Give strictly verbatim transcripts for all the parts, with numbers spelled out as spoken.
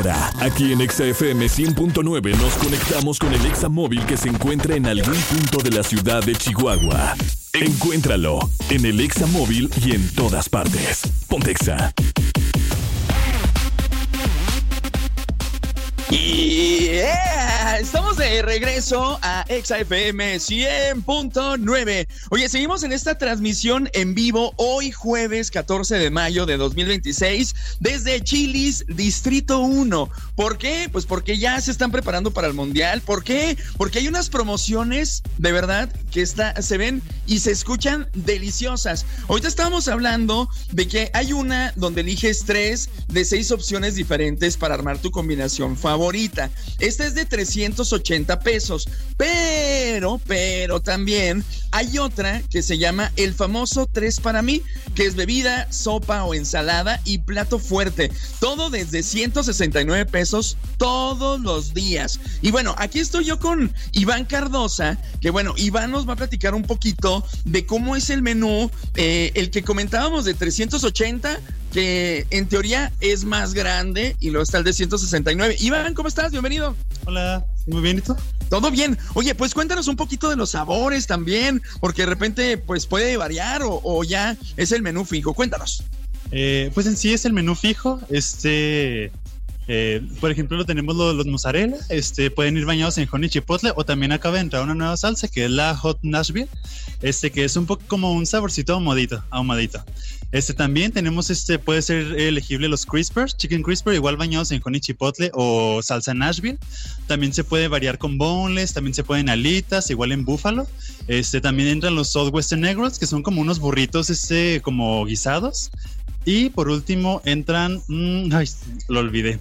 Ahora, aquí en Exa F M cien punto nueve nos conectamos con el Exa móvil que se encuentra en algún punto de la ciudad de Chihuahua. Encuéntralo en el Exa móvil y en todas partes. Ponte Exa. Yeah, estamos de regreso a Exa F M cien punto nueve. Oye, seguimos en esta transmisión en vivo hoy jueves catorce de mayo de dos mil veintiséis desde Chili's Distrito uno. ¿Por qué? Pues porque ya se están preparando para el Mundial. ¿Por qué? Porque hay unas promociones de verdad que está, se ven y se escuchan deliciosas. Ahorita estábamos hablando de que hay una donde eliges tres de seis opciones diferentes para armar tu combinación favorita. favorita. Esta es de trescientos ochenta pesos, pero, pero también hay otra que se llama el famoso tres para mí, que es bebida, sopa o ensalada y plato fuerte. Todo desde ciento sesenta y nueve pesos todos los días. Y bueno, aquí estoy yo con Iván Cardosa, que bueno, Iván nos va a platicar un poquito de cómo es el menú, eh, el que comentábamos de trescientos ochenta, que en teoría es más grande, y luego está el de ciento sesenta y nueve. Iván, ¿cómo estás? Bienvenido. Hola, muy bien, ¿y tú? Todo bien. Oye, pues cuéntanos un poquito de los sabores también, porque de repente pues puede variar o, o ya es el menú fijo. Cuéntanos. Eh, pues en sí es el menú fijo. Este, eh, por ejemplo, lo tenemos los, los mozzarella. Este, pueden ir bañados en honey chipotle, o también acaba de entrar una nueva salsa que es la Hot Nashville. Este, que es un poco como un saborcito ahumadito, ahumadito. Este también tenemos, este, puede ser elegible los crispers, chicken crisper, igual bañados en honey chipotle o salsa Nashville. También se puede variar con boneless, también se pueden alitas, igual en búfalo. Este, también entran los Southwestern egg rolls, que son como unos burritos, este, como guisados. Y por último entran, mmm, ay, lo olvidé.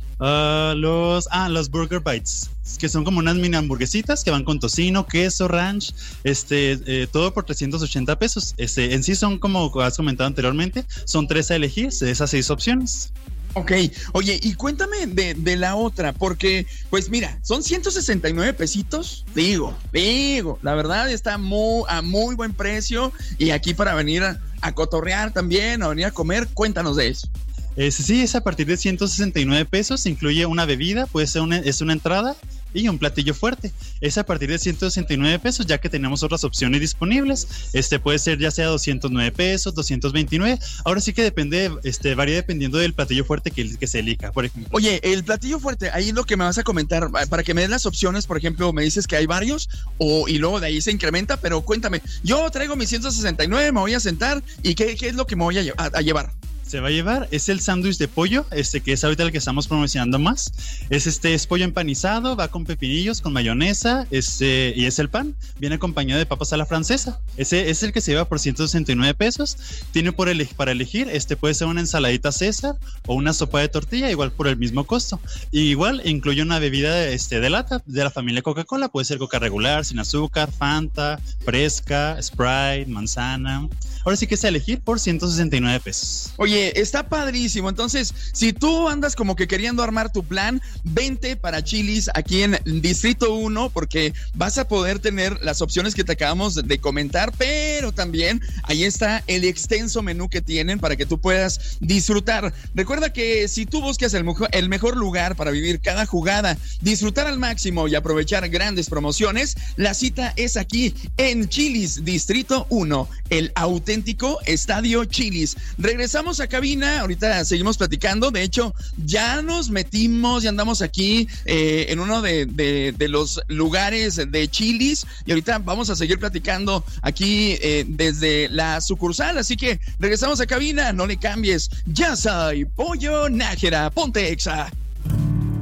Uh, los, ah, los Burger Bites, que son como unas mini hamburguesitas que van con tocino, queso, ranch, este, eh, todo por trescientos ochenta pesos. Este, en sí son, como has comentado anteriormente, son tres a elegir de esas seis opciones. Ok, oye, y cuéntame de, de la otra, porque, pues mira, son ciento sesenta y nueve pesitos, digo, digo, la verdad está muy, a muy buen precio, y aquí para venir a, a cotorrear también, a venir a comer, cuéntanos de eso. Eh, sí, es a partir de ciento sesenta y nueve pesos, incluye una bebida, puede ser una, es una entrada y un platillo fuerte. Es a partir de ciento sesenta y nueve pesos, ya que tenemos otras opciones disponibles. Este puede ser ya sea doscientos nueve pesos, doscientos veintinueve. Ahora sí que depende, este, varía dependiendo del platillo fuerte que, que se elija, por ejemplo. Oye, el platillo fuerte, ahí es lo que me vas a comentar, para que me des las opciones. Por ejemplo, me dices que hay varios, o, y luego de ahí se incrementa, pero cuéntame, yo traigo mis ciento sesenta y nueve, me voy a sentar, y ¿qué, qué es lo que me voy a, a, a llevar? Se va a llevar, es el sándwich de pollo, este que es ahorita el que estamos promocionando más. Es este, es pollo empanizado, va con pepinillos, con mayonesa, este, y es el pan. Viene acompañado de papas a la francesa. Ese es el que se lleva por ciento sesenta y nueve pesos. Tiene por ele- para elegir, este puede ser una ensaladita César o una sopa de tortilla, igual por el mismo costo. Y igual incluye una bebida este, de lata de la familia Coca-Cola. Puede ser Coca regular, sin azúcar, Fanta, fresca, Sprite, manzana. Ahora sí que es a elegir por ciento sesenta y nueve pesos. Oye, está padrísimo. Entonces, si tú andas como que queriendo armar tu plan, vente para Chili's aquí en Distrito uno, porque vas a poder tener las opciones que te acabamos de comentar, pero también ahí está el extenso menú que tienen para que tú puedas disfrutar. Recuerda que si tú buscas el mejor, el mejor lugar para vivir cada jugada, disfrutar al máximo y aprovechar grandes promociones, la cita es aquí en Chili's Distrito uno, el auténtico Estadio Chili's. Regresamos a cabina, ahorita seguimos platicando. De hecho, ya nos metimos, ya andamos aquí eh, en uno de, de, de los lugares de Chili's, y ahorita vamos a seguir platicando aquí eh, desde la sucursal, así que regresamos a cabina, no le cambies. Ya soy Pollo Nájera, ponte Exa.